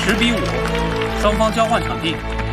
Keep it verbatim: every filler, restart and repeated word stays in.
十比五，双方交换场地。